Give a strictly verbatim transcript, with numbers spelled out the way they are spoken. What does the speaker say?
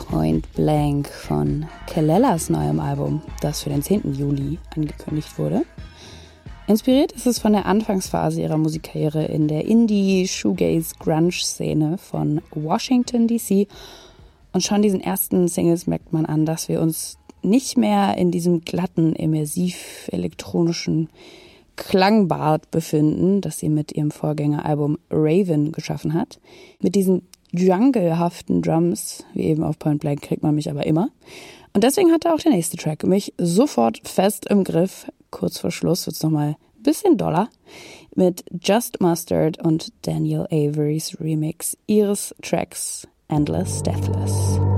Point Blank von Kellelas neuem Album, das für den zehnten Juli angekündigt wurde. Inspiriert ist es von der Anfangsphase ihrer Musikkarriere in der Indie-Shoegaze-Grunge-Szene von Washington D C. Und schon diesen ersten Singles merkt man an, dass wir uns nicht mehr in diesem glatten, immersiv-elektronischen Klangbad befinden, das sie mit ihrem Vorgängeralbum Raven geschaffen hat. Mit diesen junglehaften Drums, wie eben auf Point Blank, kriegt man mich aber immer. Und deswegen hatte auch der nächste Track mich sofort fest im Griff. Kurz vor Schluss wird es nochmal ein bisschen doller mit Just Mustard und Daniel Averys Remix ihres Tracks Endless Deathless.